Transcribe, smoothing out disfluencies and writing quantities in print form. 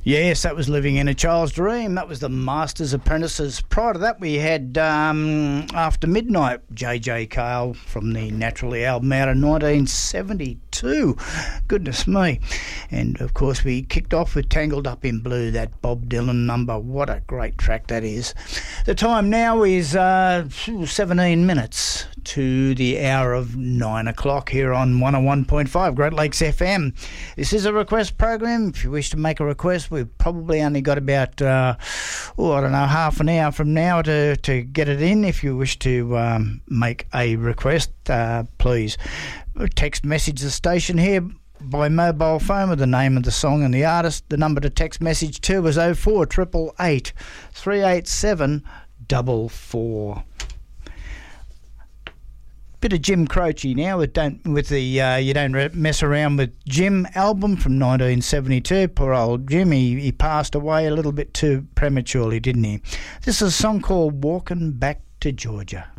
Yes, that was Living in a Child's Dream. That was the Masters Apprentices. Prior to that, we had After Midnight, J.J. Cale from the Naturally album out of 1972. Goodness me. And, of course, we kicked off with Tangled Up in Blue, that Bob Dylan number. What a great track that is. The time now is 17 minutes to the hour of 9 o'clock here on 101.5 Great Lakes FM. This is a request program. If you wish to make a request, we've probably only got about, half an hour from now to get it in. If you wish to make a request, please text message the station here by mobile phone with the name of the song and the artist. The number to text message to is 0488 387 44. Bit of Jim Croce now with You Don't Mess Around with Jim album from 1972. Poor old Jim, he passed away a little bit too prematurely, didn't he? This is a song called Walking Back to Georgia.